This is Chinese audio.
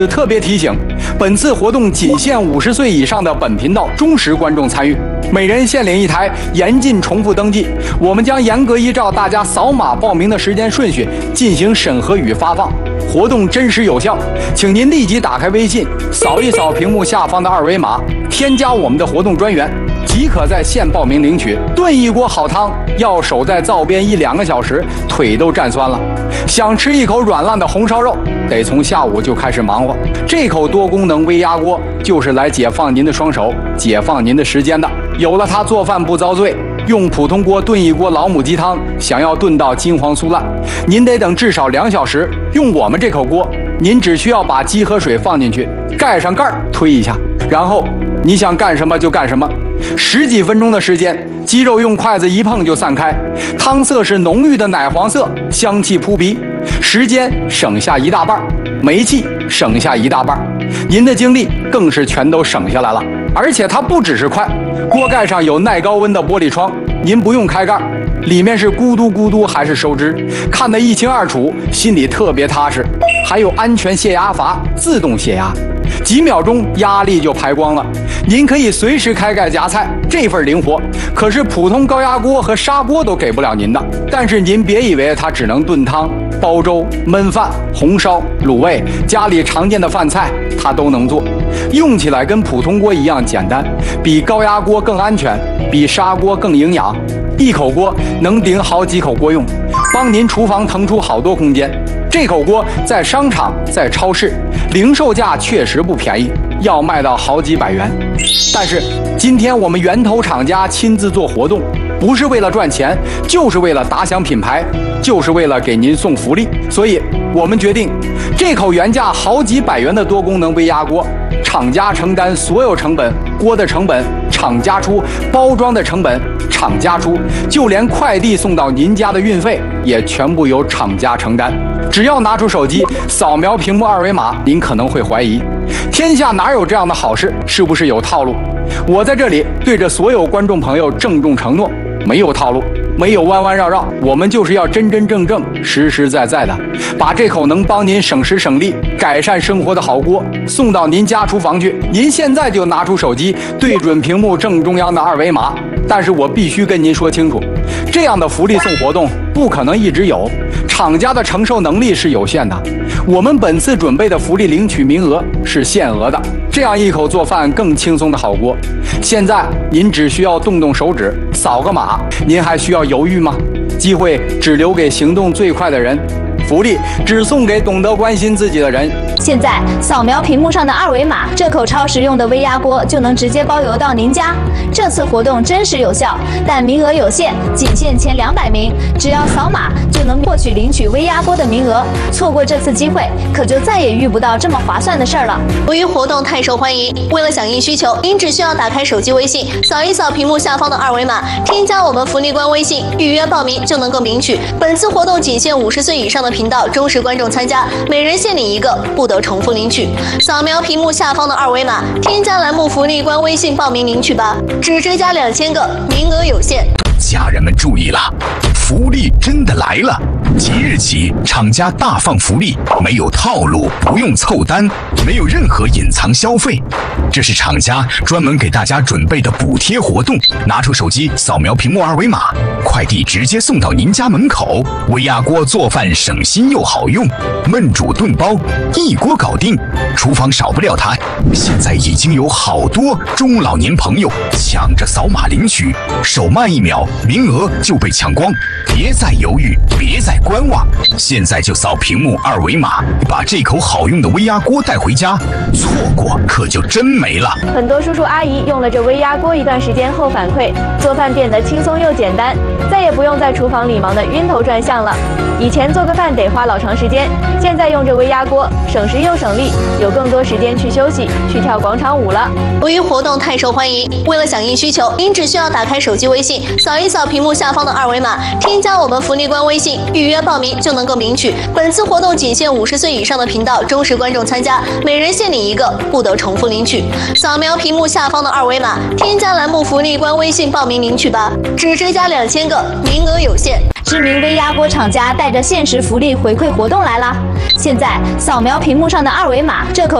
特别提醒，本次活动仅限50岁以上的本频道忠实观众参与，每人限领1台，严禁重复登记。我们将严格依照大家扫码报名的时间顺序进行审核与发放。活动真实有效，请您立即打开微信，扫一扫屏幕下方的2维码，添加我们的活动专员，即可在线报名领取。炖一锅好汤，要守在灶边1-2个小时，腿都站酸了。想吃一口软烂的红烧肉，得从下午就开始忙活。这口多功能微压锅就是来解放您的双手，解放您的时间的。有了它，做饭不遭罪。用普通锅炖一锅老母鸡汤，想要炖到金黄酥烂，您得等至少2小时。用我们这口锅，您只需要把鸡和水放进去，盖上盖儿，推一下，然后你想干什么就干什么。10几分钟的时间，鸡肉用筷子一碰就散开，汤色是浓郁的奶黄色，香气扑鼻，时间省下1大半，煤气省下1大半，您的精力更是全都省下来了。而且它不只是快，锅盖上有耐高温的玻璃窗，您不用开盖，里面是咕嘟咕嘟还是收汁，看得一清二楚，心里特别踏实。还有安全泄压阀，自动泄压，几秒钟压力就排光了。您可以随时开盖夹菜，这份灵活可是普通高压锅和砂锅都给不了您的。但是您别以为它只能炖汤、煲粥、焖饭、红烧、卤味，家里常见的饭菜它都能做，用起来跟普通锅一样简单，比高压锅更安全，比砂锅更营养。一口锅能顶好几口锅用，帮您厨房腾出好多空间。这口锅在商场、在超市，零售价确实不便宜，要卖到好几百元。但是今天我们源头厂家亲自做活动，不是为了赚钱，就是为了打响品牌，就是为了给您送福利。所以我们决定，这口原价好几百元的多功能微压锅，厂家承担所有成本，锅的成本厂家出，包装的成本厂家出，就连快递送到您家的运费也全部由厂家承担。只要拿出手机扫描屏幕2维码，您可能会怀疑，天下哪有这样的好事？是不是有套路？我在这里对着所有观众朋友郑重承诺，没有套路，没有弯弯绕绕，我们就是要真真正正、实实在在的把这口能帮您省时省力、改善生活的好锅送到您家厨房去。您现在就拿出手机，对准屏幕正中央的2维码。但是我必须跟您说清楚，这样的福利送活动不可能一直有，厂家的承受能力是有限的。我们本次准备的福利领取名额是限额的，这样一口做饭更轻松的好锅，现在您只需要动动手指，扫个码，您还需要犹豫吗？机会只留给行动最快的人，福利只送给懂得关心自己的人。 现在扫描屏幕上的2维码，这口超实用的微压锅就能直接包邮到您家。这次活动真实有效，但名额有限，仅限前200名，只要扫码就能获取领取微压锅的名额。错过这次机会，可就再也遇不到这么划算的事儿了。 由于活动太受欢迎，为了响应需求，您只需要打开手机微信，扫一扫屏幕下方的2维码，添加我们福利官微信，预约报名就能够领取。本次活动仅限50岁以上的频道忠实观众参加，每人限领1个，不得重复领取。扫描屏幕下方的2维码，添加栏目福利官微信报名领取吧，只追加2000个，名额有限。 家人们注意了，福利真的来了！即日起，厂家大放福利，没有套路，不用凑单，没有任何隐藏消费，这是厂家专门给大家准备的补贴活动。拿出手机扫描屏幕2维码，快递直接送到您家门口。微压锅做饭省心又好用，焖煮炖煲一锅搞定，厨房少不了它。现在已经有好多中老年朋友抢着扫码领取，手慢1秒，名额就被抢光。别再犹豫，别再观望，现在就扫屏幕2维码，把这口好用的微压锅带回家，错过可就真没了。 很多叔叔阿姨用了这微压锅一段时间后反馈，做饭变得轻松又简单，再也不用在厨房里忙得晕头转向了。以前做个饭得花老长时间，现在用这微压锅，省时又省力，有更多时间去休息，去跳广场舞了。 由于活动太受欢迎，为了响应需求，您只需要打开手机微信，扫一扫屏幕下方的2维码，添加我们福利官微信，预约报名就能够领取。本次活动仅限50岁以上的频道忠实观众参加，每人限领1个，不得重复领取。扫描屏幕下方的2维码，添加栏目福利官微信报名领取吧，只追加2000个，名额有限。 知名微压锅厂家带着限时福利回馈活动来啦！现在扫描屏幕上的二维码，这口